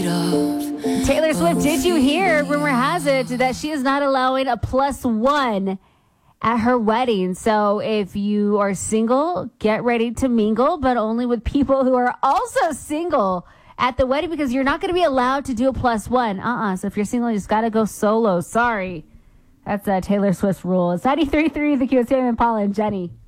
Taylor Swift, did you hear? Rumor has it that she is not allowing a +1 at her wedding. So if you are single, get ready to mingle, but only with people who are also single at the wedding, because you're not going to be allowed to do a +1. So if you're single, you just got to go solo. Sorry. That's Taylor Swift's rule. It's 93.3, the QSM, and Paula and Jenny.